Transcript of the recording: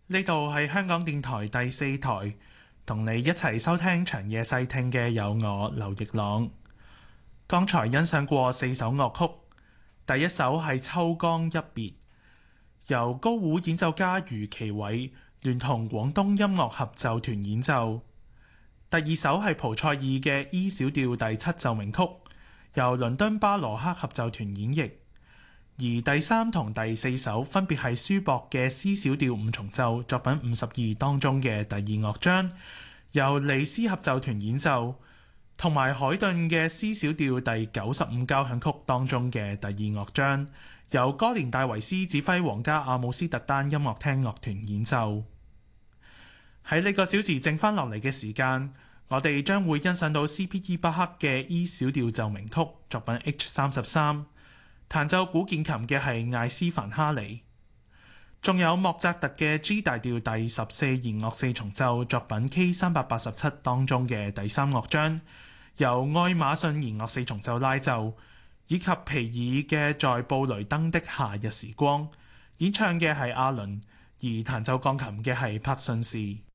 呢度係香港電台第四台，同你一齊收聽長夜細聽嘅有我劉奕朗。剛才欣賞過4首樂曲，第一首係《秋江一別》，由高胡演奏家余其偉聯同廣東音樂合奏團演奏；第二首係蒲塞爾嘅 E 小調第7奏鳴曲，由倫敦巴羅克合奏團演繹。而第三同第四首分別係舒伯嘅 C 小調5重奏作品52當中嘅第二樂章，由尼斯合奏團演奏，同埋海頓嘅 C 小調第95交響曲當中嘅第二樂章，由哥連戴維斯指揮皇家阿姆斯特丹音樂廳樂團演奏。喺呢個小時剩翻落嚟嘅時間，我哋將會欣賞到 C.P.E. 巴克嘅 E 小調奏鳴曲作品 H33。彈奏古鍵琴嘅係艾斯凡哈尼，仲有莫扎特嘅 G 大調第14弦樂4重奏作品 K387 當中嘅第三樂章，由愛馬遜弦樂4重奏拉奏，以及皮爾嘅在布雷登的夏日時光，演唱嘅係阿倫，而彈奏鋼琴嘅係柏遜士。